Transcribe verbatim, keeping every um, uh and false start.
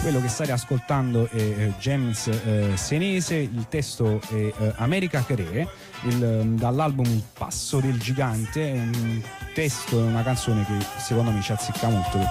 Quello che state ascoltando è eh, James eh, Senese, il testo è eh, America Cre, il, dall'album Il Passo del Gigante. È un testo, è una canzone che secondo me ci azzecca molto, perché